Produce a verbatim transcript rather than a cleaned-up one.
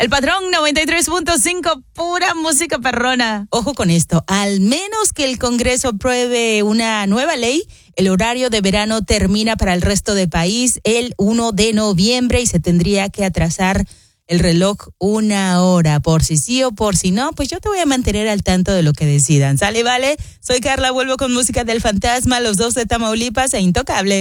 El Patrón noventa y tres punto cinco, pura música perrona. Ojo con esto, al menos que el Congreso apruebe una nueva ley, el horario de verano termina para el resto del país el primero de noviembre y se tendría que atrasar el reloj una hora. Por si sí o por si no, pues yo te voy a mantener al tanto de lo que decidan. ¿Sale, vale? Soy Carla, vuelvo con música del fantasma, los dos de Tamaulipas e Intocable.